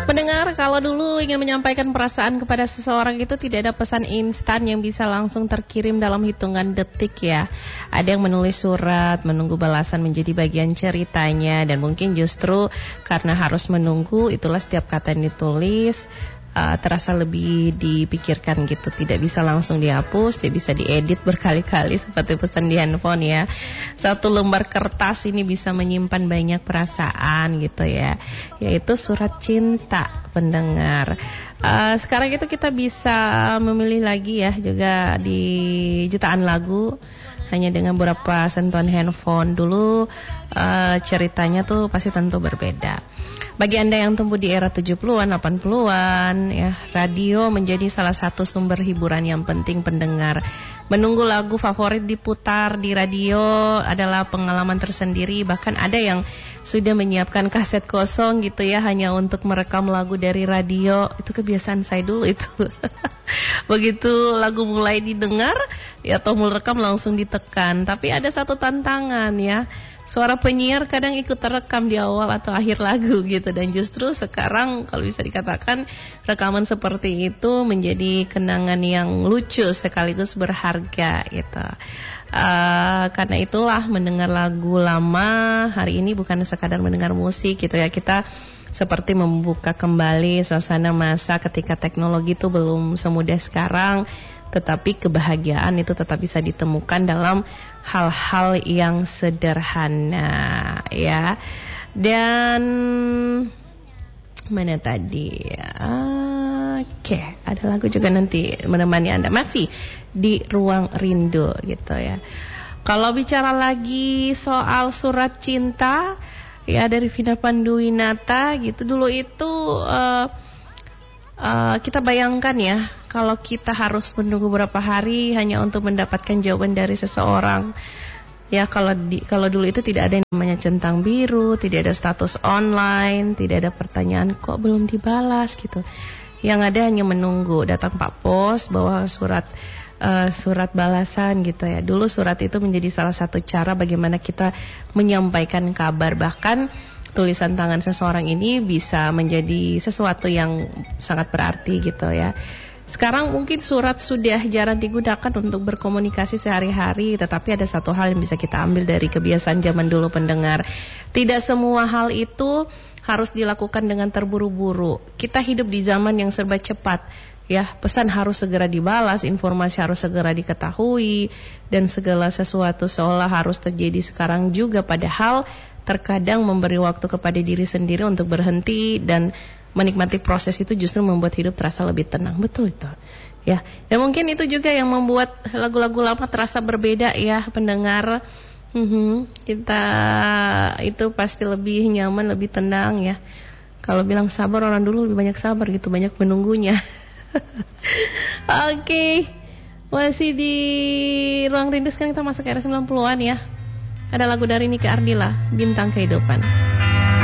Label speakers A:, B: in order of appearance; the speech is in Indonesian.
A: Mendengar, kalau dulu ingin menyampaikan perasaan kepada seseorang itu tidak ada pesan instan yang bisa langsung terkirim dalam hitungan detik ya. Ada yang menulis surat, menunggu balasan menjadi bagian ceritanya, dan mungkin justru karena harus menunggu, itulah setiap kata yang ditulis terasa lebih dipikirkan gitu, tidak bisa langsung dihapus, tidak bisa diedit berkali-kali seperti pesan di handphone ya. Satu lembar kertas ini bisa menyimpan banyak perasaan gitu ya, yaitu surat cinta pendengar. Sekarang itu kita bisa memilih lagi ya, juga di jutaan lagu hanya dengan beberapa sentuhan handphone. Dulu ceritanya tuh pasti tentu berbeda. Bagi Anda yang tumbuh di era 70-an, 80-an, ya, radio menjadi salah satu sumber hiburan yang penting pendengar. Menunggu lagu favorit diputar di radio adalah pengalaman tersendiri. Bahkan ada yang sudah menyiapkan kaset kosong gitu ya, hanya untuk merekam lagu dari radio. Itu kebiasaan saya dulu itu. Begitu lagu mulai didengar, ya atau mulai rekam langsung ditekan. Tapi ada satu tantangan ya. Suara penyiar kadang ikut terekam di awal atau akhir lagu gitu. Dan justru sekarang kalau bisa dikatakan rekaman seperti itu menjadi kenangan yang lucu sekaligus berharga gitu. Karena itulah mendengar lagu lama hari ini bukan sekadar mendengar musik gitu ya. Kita seperti membuka kembali suasana masa ketika teknologi itu belum semudah sekarang. Tetapi kebahagiaan itu tetap bisa ditemukan dalam hal-hal yang sederhana ya. Dan mana tadi? Oke, ada lagu juga nanti menemani Anda masih di Ruang Rindu gitu ya. Kalau bicara lagi soal surat cinta ya dari Vina Panduwinata gitu, dulu itu kita bayangkan ya, kalau kita harus menunggu beberapa hari hanya untuk mendapatkan jawaban dari seseorang. Ya, kalau dulu itu tidak ada yang namanya centang biru, tidak ada status online, tidak ada pertanyaan kok belum dibalas gitu. Yang ada hanya menunggu datang Pak Pos bawa surat balasan gitu ya. Dulu surat itu menjadi salah satu cara bagaimana kita menyampaikan kabar. Bahkan tulisan tangan seseorang ini bisa menjadi sesuatu yang sangat berarti gitu ya. Sekarang mungkin surat sudah jarang digunakan untuk berkomunikasi sehari-hari, tetapi ada satu hal yang bisa kita ambil dari kebiasaan zaman dulu pendengar. Tidak semua hal itu harus dilakukan dengan terburu-buru. Kita hidup di zaman yang serba cepat. Ya, pesan harus segera dibalas, informasi harus segera diketahui, dan segala sesuatu seolah harus terjadi sekarang juga. Padahal terkadang memberi waktu kepada diri sendiri untuk berhenti dan menikmati proses itu justru membuat hidup terasa lebih tenang. Betul itu. Ya. Dan mungkin itu juga yang membuat lagu-lagu lama terasa berbeda ya pendengar. Kita itu pasti lebih nyaman, lebih tenang ya. Kalau bilang sabar, orang dulu lebih banyak sabar gitu, banyak menunggunya. Oke. Masih di Ruang Rindu, sekarang kita masuk ke era 90-an ya. Ada lagu dari Nike Ardila, Bintang Kehidupan.